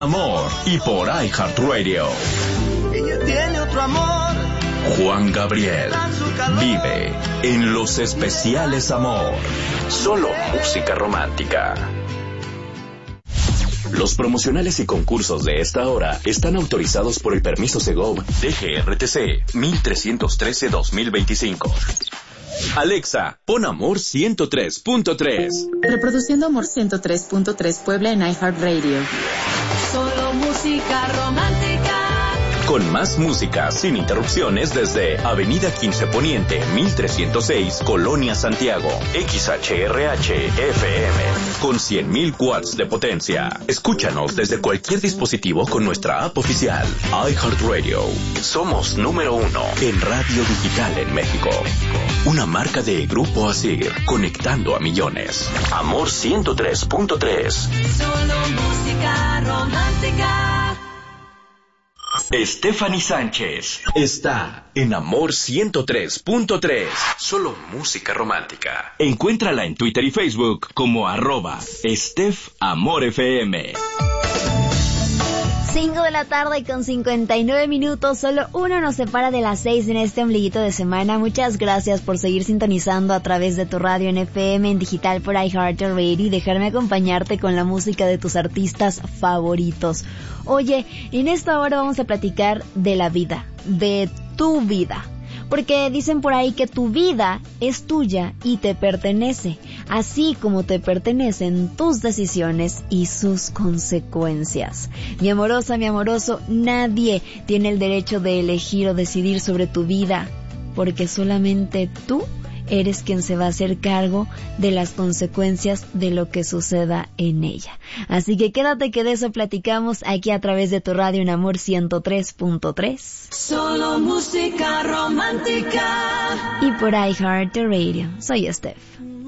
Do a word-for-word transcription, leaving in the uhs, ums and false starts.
Amor y por iHeartRadio. Ella tiene otro amor. Juan Gabriel vive en Los Especiales Amor. Solo música romántica. Los promocionales y concursos de esta hora están autorizados por el permiso Segov D G R T C mil trescientos trece dos mil veinticinco. Alexa, pon Amor ciento tres punto tres. Reproduciendo Amor ciento tres punto tres Puebla en iHeartRadio. Solo música romántica. Con más música sin interrupciones desde Avenida quince Poniente, mil trescientos seis, Colonia Santiago. X H R H F M. Con cien mil watts de potencia. Escúchanos desde cualquier dispositivo con nuestra app oficial. iHeartRadio. Somos número uno en radio digital en México. Una marca de Grupo Asir, conectando a millones. Amor ciento tres punto tres. Solo música romántica. Stephanie Sánchez está en Amor ciento tres punto tres. Solo música romántica. Encuéntrala en Twitter y Facebook como arroba Steph Amor F M. cinco de la tarde con cincuenta y nueve minutos, solo uno nos separa de las seis en este ombliguito de semana. Muchas gracias por seguir sintonizando a través de tu radio en F M, en digital por iHeartRadio y dejarme acompañarte con la música de tus artistas favoritos. Oye, en esta hora vamos a platicar de la vida, de tu vida. Porque dicen por ahí que tu vida es tuya y te pertenece, así como te pertenecen tus decisiones y sus consecuencias. Mi amorosa, mi amoroso, nadie tiene el derecho de elegir o decidir sobre tu vida, porque solamente tú eres quien se va a hacer cargo de las consecuencias de lo que suceda en ella. Así que quédate que de eso platicamos aquí a través de tu radio en Amor ciento tres punto tres. Solo música romántica. Y por iHeartRadio. Soy Steph.